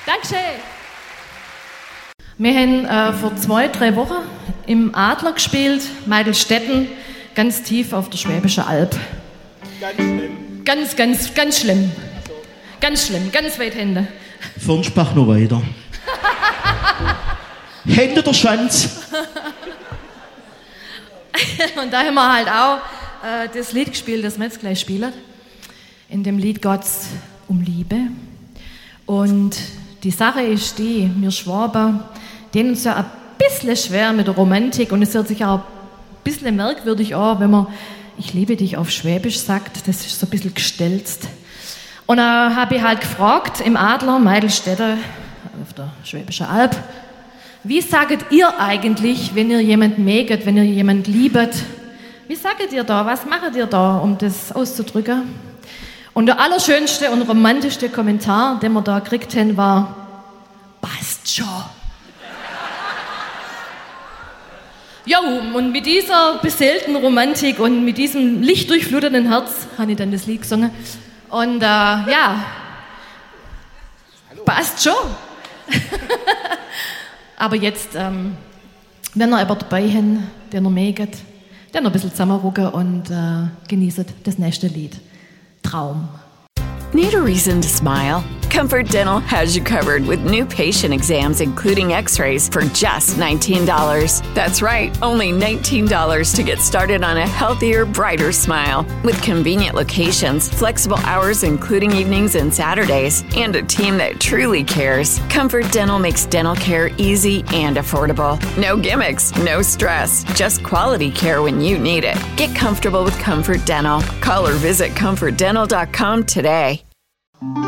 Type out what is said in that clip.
Dankeschön. Wir haben vor 2-3 Wochen im Adler gespielt, Meidelstetten, ganz tief auf der Schwäbischen Alb. Ganz schlimm. Ganz schlimm. Ganz schlimm, ganz weit hinten. Fürnspach noch weiter. Hände der Schwanz. Und da haben wir halt auch das Lied gespielt, das wir jetzt gleich spielen. In dem Lied geht's um Liebe. Und die Sache ist die, wir Schwaben, denen ist ja ein bisschen schwer mit der Romantik und es hört sich auch ein bisschen merkwürdig an, wenn man ich liebe dich auf Schwäbisch sagt, das ist so ein bisschen gestelzt. Und da habe ich halt gefragt im Adler, Meidelstädte, auf der Schwäbischen Alb, wie sagt ihr eigentlich, wenn ihr jemanden mögt, wenn ihr jemanden liebet? Wie sagt ihr da, was macht ihr da, um das auszudrücken? Und der allerschönste und romantischste Kommentar, den wir da gekriegt haben, war, passt schon. Ja, und mit dieser beseelten Romantik und mit diesem lichtdurchfluteten Herz habe ich dann das Lied gesungen. Und ja, passt schon. Aber jetzt, wenn ihr aber dabei habt, der noch mögt, dann noch ein bisschen zusammenrücken und genießt das nächste Lied. Traum. Need a reason to smile? Comfort Dental has you covered with new patient exams, including x-rays, for just $19. That's right, only $19 to get started on a healthier, brighter smile. With convenient locations, flexible hours including evenings and Saturdays, and a team that truly cares, Comfort Dental makes dental care easy and affordable. No gimmicks, no stress, just quality care when you need it. Get comfortable with Comfort Dental. Call or visit comfortdental.com today.